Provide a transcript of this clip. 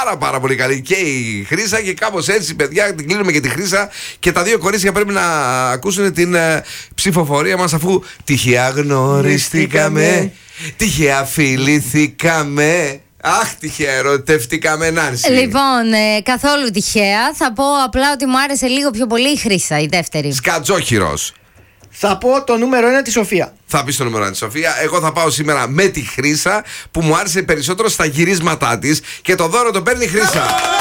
πάρα πολύ καλή και η Χρύσα και κάπως έτσι, παιδιά, την κλείνουμε και τη Χρύσα. Και τα δύο κορίτσια πρέπει να ακούσουν την ψηφοφορία μας, αφού τυχαία γνωριστήκαμε, τυχαία φιλήθηκαμε. Αχ, τυχαία ερωτευτήκαμε, Νάνση. Λοιπόν, καθόλου τυχαία. Θα πω απλά ότι μου άρεσε λίγο πιο πολύ η Χρύσα, η δεύτερη. Σκατζόχυρος. Θα πω το νούμερο 1 τη Σοφία. Θα πει το νούμερο 1 τη Σοφία. Εγώ θα πάω σήμερα με τη Χρύσα, που μου άρεσε περισσότερο στα γυρίσματά της. Και το δώρο το παίρνει η Χρύσα.